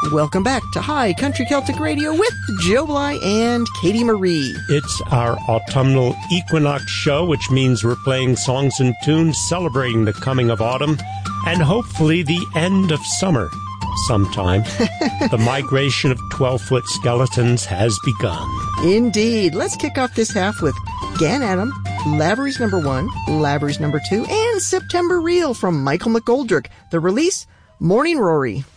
Welcome back to High Country Celtic Radio with Joe Bly and Katie Marie. It's our autumnal equinox show, which means we're playing songs and tunes celebrating the coming of autumn and hopefully the end of summer sometime. The migration of 12-foot skeletons has begun. Indeed. Let's kick off this half with Gan Adam, Lavery's Number 1, Lavery's Number 2, and September Reel from Michael McGoldrick. The release, Morning Rory.